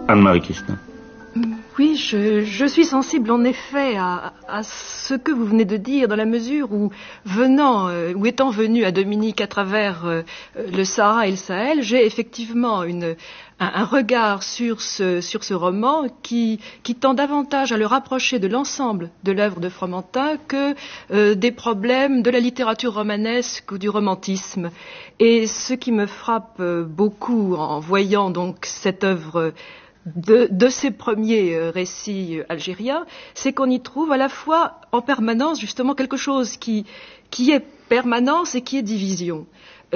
Anne-Marie Christin. Oui, je suis sensible en effet à ce que vous venez de dire, dans la mesure où étant venue à Dominique à travers le Sahara et le Sahel, j'ai effectivement un regard sur ce roman qui tend davantage à le rapprocher de l'ensemble de l'œuvre de Fromentin que des problèmes de la littérature romanesque ou du romantisme. Et ce qui me frappe beaucoup en voyant donc cette œuvre de ces premiers récits algériens, c'est qu'on y trouve à la fois en permanence justement quelque chose qui est permanence et qui est division.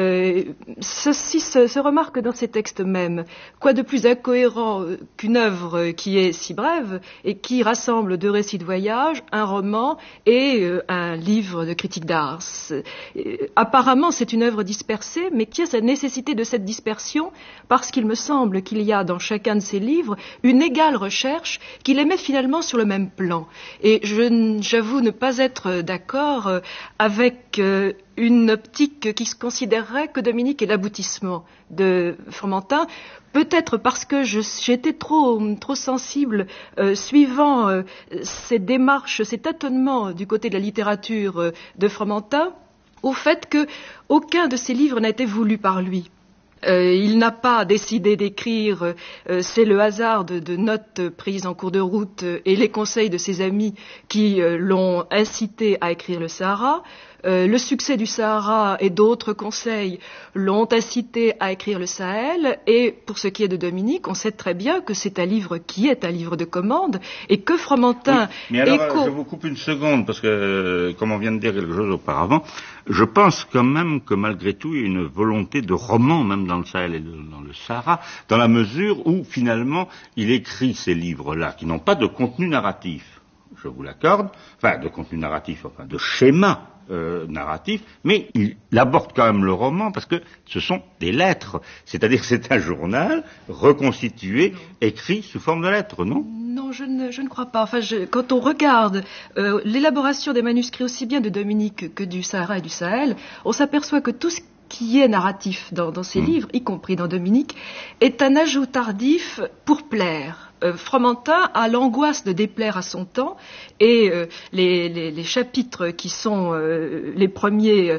Ceci se remarque dans ces textes mêmes. Quoi de plus incohérent qu'une œuvre qui est si brève et qui rassemble 2 récits de voyage, un roman et un livre de critique d'art. Apparemment, c'est une œuvre dispersée, mais qui a sa nécessité de cette dispersion parce qu'il me semble qu'il y a dans chacun de ces livres une égale recherche qui les met finalement sur le même plan. Et j'avoue ne pas être d'accord avec une optique qui se considérerait que Dominique est l'aboutissement de Fromentin, peut-être parce que j'étais trop sensible, suivant ces démarches, ces tâtonnements du côté de la littérature de Fromentin, au fait que aucun de ces livres n'a été voulu par lui. Il n'a pas décidé d'écrire, c'est le hasard de notes prises en cours de route et les conseils de ses amis qui l'ont incité à écrire le Sahara. Le succès du Sahara et d'autres conseils l'ont incité à écrire le Sahel, et pour ce qui est de Dominique, on sait très bien que c'est un livre qui est un livre de commande et que Fromentin... Oui, mais alors, je vous coupe une seconde parce que, comme on vient de dire quelque chose auparavant, je pense quand même que malgré tout, il y a une volonté de roman, même dans le Sahel et dans le Sahara, dans la mesure où finalement, il écrit ces livres-là qui n'ont pas de contenu narratif, je vous l'accorde, enfin de contenu narratif, enfin de schéma narratif, mais il aborde quand même le roman parce que ce sont des lettres, c'est-à-dire que c'est un journal reconstitué, écrit sous forme de lettres, non ? Non, je ne crois pas. Enfin, quand on regarde l'élaboration des manuscrits aussi bien de Dominique que du Sahara et du Sahel, on s'aperçoit que tout ce qui est narratif dans ces livres, y compris dans Dominique, est un ajout tardif pour plaire. Fromentin a l'angoisse de déplaire à son temps, et les chapitres qui sont les premiers